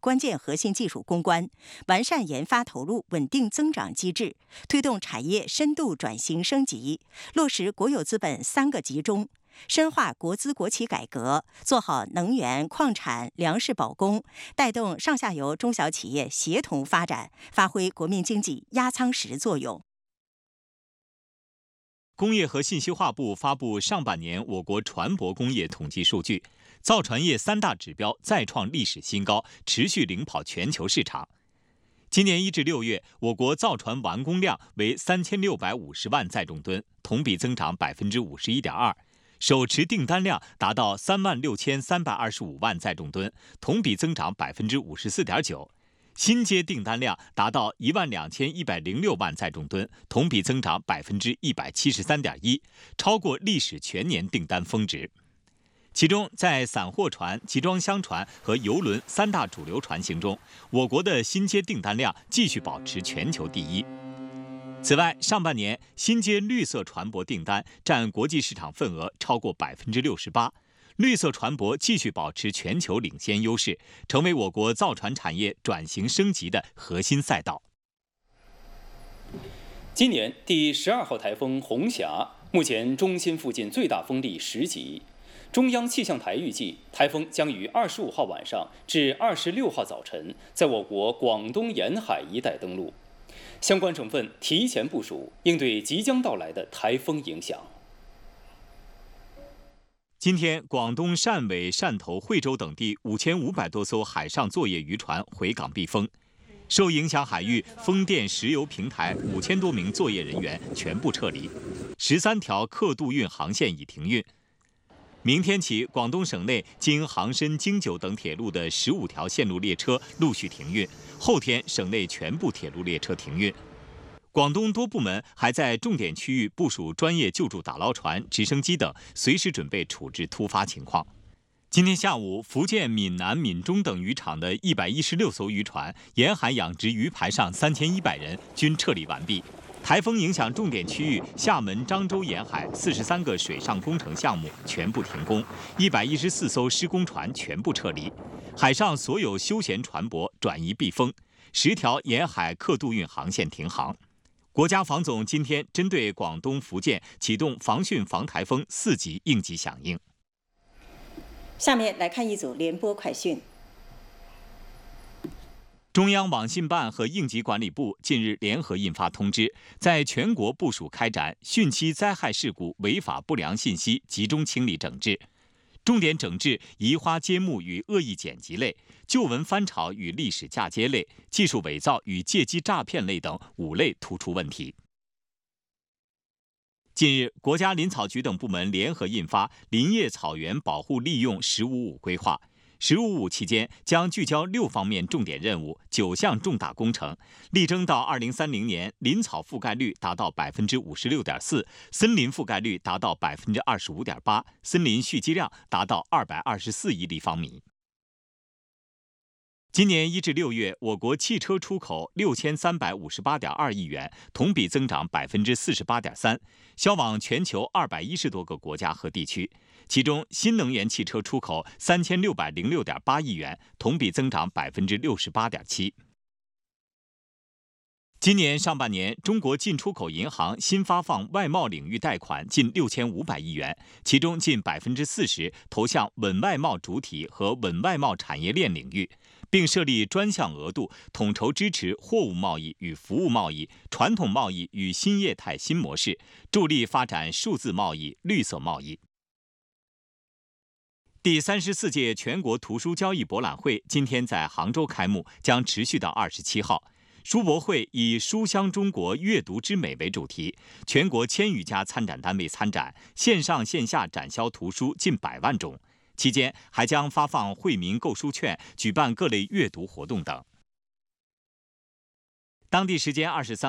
关键核心技术攻关，完善研发投入稳定增长机制，推动产业深度转型升级，落实国有资本3个集中，深化国资国企改革，做好能源、矿产、粮食保供，带动上下游中小企业协同发展，发挥国民经济压舱石作用。 工业和信息化部发布上半年我国船舶工业统计数据，造船业3大指标再创历史新高，持续领跑全球市场。今年1至6月，我国造船完工量为3650万载重吨，同比增长51.2%，手持订单量达到36325万载重吨，同比增长54.9%。新接订单量达到12106万载重吨，同比增长173.1%，超过历史全年订单峰值。其中，在散货船、集装箱船和邮轮3大主流船型中，我国的新接订单量继续保持全球第一。此外，上半年新接绿色船舶订单占国际市场份额超过68%。绿色船舶继续保持全球领先优势，成为我国造船产业转型升级的核心赛道。 今年第12号台风红霞，目前中心附近最大风力10级。中央气象台预计，台风将于25号晚上至26号早晨在我国广东沿海一带登陆，相关省份提前部署，应对即将到来的台风影响。 今天，广东汕尾、汕头、惠州等地5500多艘海上作业渔船回港避风，受影响海域风电、石油平台5000多名作业人员全部撤离，13条客渡运航线已停运。明天起，广东省内经杭深、京九等铁路的15条线路列车陆续停运，后天省内全部铁路列车停运。广东多部门还在重点区域部署专业救助打捞船、直升机等，随时准备处置突发情况。今天下午，福建闽南、闽中等渔场的116艘渔船沿海养殖鱼排上3100人均撤离完毕。台风影响重点区域厦门、漳州沿海43个水上工程项目全部停工，114艘施工船全部撤离，海上所有休闲船舶转移避风，10条沿海客渡运航线停航。国家防总今天针对广东、福建启动防汛防台风4级应急响应。 下面来看一组联播快讯。 中央网信办和应急管理部近日联合印发通知，在全国部署开展汛期灾害事故违法不良信息集中清理整治，重点整治移花接木与恶意剪辑类、旧闻翻炒与历史嫁接类、技术伪造与借机诈骗类等5类突出问题。近日，国家林草局等部门联合印发《林业草原保护利用“十五五”规划》。“15+5”期间将聚焦6方面重点任务、9项重大工程，力争到2030年林草覆盖率达到56.4%，森林覆盖率达到25.8%，森林蓄积量达到224亿立方米。今年1至6月，我国汽车出口6358.2亿元，同比增长48.3%，销往全球210多个国家和地区。其中，新能源汽车出口3606.8亿元，同比增长68.7%。今年上半年，中国进出口银行新发放外贸领域贷款近6500亿元，其中近40%投向稳外贸主体和稳外贸产业链领域，并设立专项额度，统筹支持货物贸易与服务贸易、传统贸易与新业态新模式，助力发展数字贸易、绿色贸易。第34届全国图书交易博览会今天在杭州开幕，将持续到27号。书博会以“书香中国，阅读之美”为主题，全国1000余家参展单位参展，线上线下展销图书近100万种。期间还将发放惠民购书券，举办各类阅读活动等。当地时间23